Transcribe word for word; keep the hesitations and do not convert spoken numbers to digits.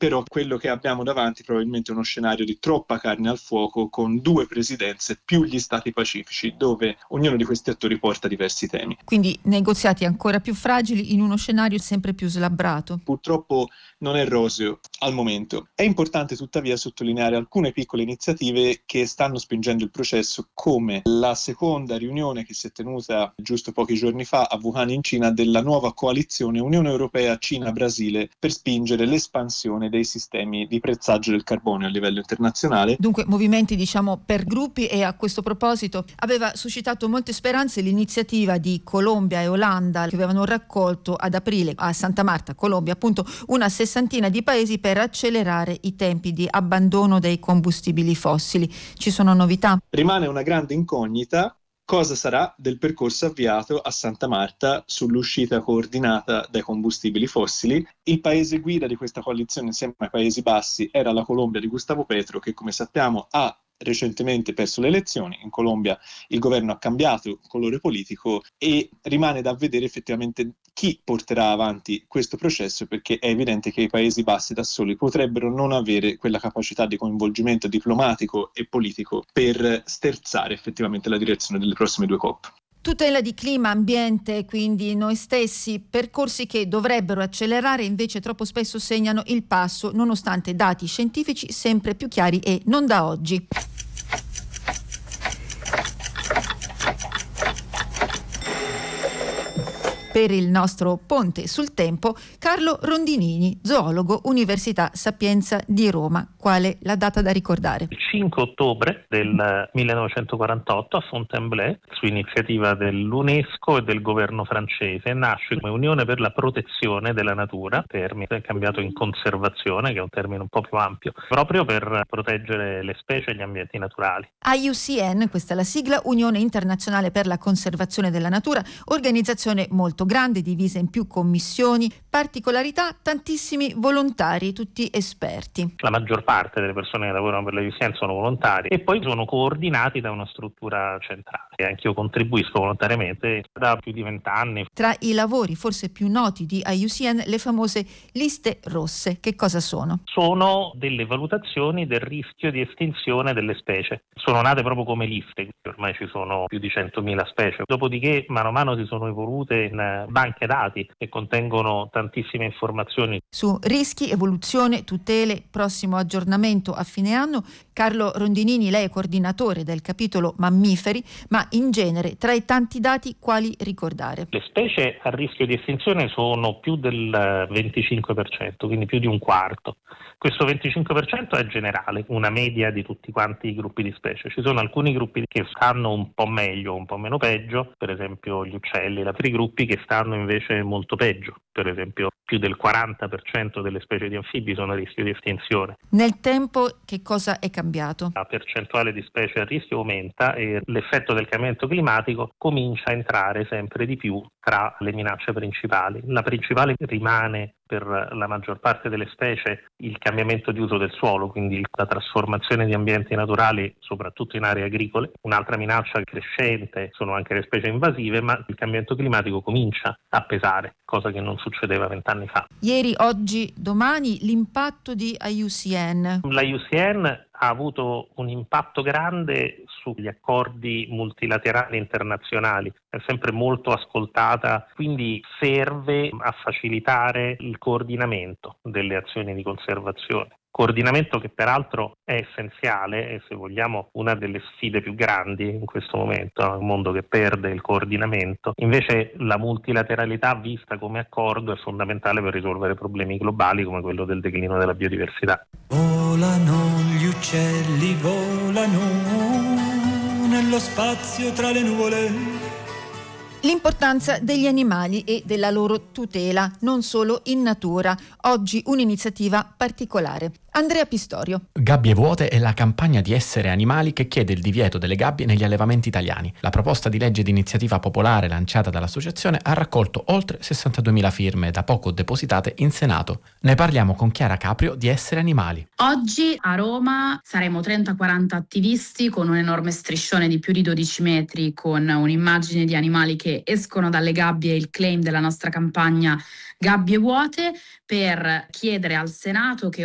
però quello che abbiamo davanti probabilmente è uno scenario di troppa carne al fuoco con due presidenze più gli stati pacifici, dove ognuno di questi attori porta diversi temi. Quindi negoziati ancora più fragili in uno scenario sempre più slabbrato. Purtroppo non è roseo al momento. È importante tuttavia sottolineare alcune piccole iniziative che stanno spingendo il processo, come la seconda riunione che si è tenuta giusto pochi giorni fa a Wuhan in Cina della nuova coalizione Unione Europea Cina-Brasile per spingere l'espansione dei sistemi di prezzaggio del carbonio a livello internazionale. Dunque movimenti diciamo per gruppi, e a questo proposito aveva suscitato molte speranze l'iniziativa di Colombia e Olanda, che avevano raccolto ad aprile a Santa Marta, Colombia, appunto una sessantina di paesi per accelerare i tempi di abbandono dei combustibili fossili. Ci sono novità? Rimane una grande incognita cosa sarà del percorso avviato a Santa Marta sull'uscita coordinata dai combustibili fossili. Il paese guida di questa coalizione insieme ai Paesi Bassi era la Colombia di Gustavo Petro, che come sappiamo ha recentemente perso le elezioni. In Colombia il governo ha cambiato colore politico e rimane da vedere effettivamente chi porterà avanti questo processo, perché è evidente che i Paesi Bassi da soli potrebbero non avere quella capacità di coinvolgimento diplomatico e politico per sterzare effettivamente la direzione delle prossime due COP. Tutela di clima, ambiente, quindi noi stessi, percorsi che dovrebbero accelerare invece troppo spesso segnano il passo nonostante dati scientifici sempre più chiari e non da oggi. Per il nostro Ponte sul Tempo, Carlo Rondinini, zoologo, Università Sapienza di Roma. Quale la data da ricordare? Il cinque ottobre del millenovecentoquarantotto a Fontainebleau, su iniziativa dell'UNESCO e del governo francese, nasce come Unione per la protezione della natura, termine cambiato in conservazione, che è un termine un po' più ampio, proprio per proteggere le specie e gli ambienti naturali. I U C N, questa è la sigla, Unione Internazionale per la Conservazione della Natura, organizzazione molto grande, divisa in più commissioni, particolarità, tantissimi volontari, tutti esperti. La maggior parte delle persone che lavorano per la I U C N sono volontari e poi sono coordinati da una struttura centrale. E anch'io contribuisco volontariamente da più di vent'anni. Tra i lavori forse più noti di I U C N, le famose liste rosse. Che cosa sono? Sono delle valutazioni del rischio di estinzione delle specie. Sono nate proprio come liste, ormai ci sono più di centomila specie. Dopodiché mano a mano si sono evolute in banche dati che contengono tantissime informazioni. Su rischi, evoluzione, tutele, prossimo aggiornamento a fine anno. Carlo Rondinini, lei è coordinatore del capitolo mammiferi, ma in genere tra i tanti dati quali ricordare? Le specie a rischio di estinzione sono più del venticinque per cento, quindi più di un quarto. Questo venticinque per cento è generale, una media di tutti quanti i gruppi di specie. Ci sono alcuni gruppi che stanno un po' meglio, un po' meno peggio, per esempio gli uccelli, altri gruppi che stanno invece molto peggio. Per esempio più del quaranta per cento delle specie di anfibi sono a rischio di estinzione. Nel tempo che cosa è cambiato? La percentuale di specie a rischio aumenta e l'effetto del cambiamento climatico comincia a entrare sempre di più tra le minacce principali. La principale rimane per la maggior parte delle specie il cambiamento di uso del suolo, quindi la trasformazione di ambienti naturali, soprattutto in aree agricole. Un'altra minaccia crescente sono anche le specie invasive, ma il cambiamento climatico comincia a pesare, cosa che non succedeva vent'anni fa. Ieri, oggi, domani l'impatto di I U C N. La I U C N ha avuto un impatto grande sugli accordi multilaterali internazionali, è sempre molto ascoltata, quindi serve a facilitare il coordinamento delle azioni di conservazione. Coordinamento che peraltro è essenziale e, se vogliamo, una delle sfide più grandi in questo momento, un mondo che perde il coordinamento. Invece la multilateralità vista come accordo è fondamentale per risolvere problemi globali come quello del declino della biodiversità. Volano gli uccelli, volano nello spazio tra le nuvole. L'importanza degli animali e della loro tutela, non solo in natura. Oggi un'iniziativa particolare. Andrea Pistorio. Gabbie vuote è la campagna di Essere Animali che chiede il divieto delle gabbie negli allevamenti italiani. La proposta di legge di iniziativa popolare lanciata dall'associazione ha raccolto oltre sessantaduemila firme, da poco depositate in Senato. Ne parliamo con Chiara Caprio di Essere Animali. Oggi a Roma saremo trenta quaranta attivisti con un enorme striscione di più di dodici metri, con un'immagine di animali che escono dalle gabbie e il claim della nostra campagna Gabbie vuote, per chiedere al Senato che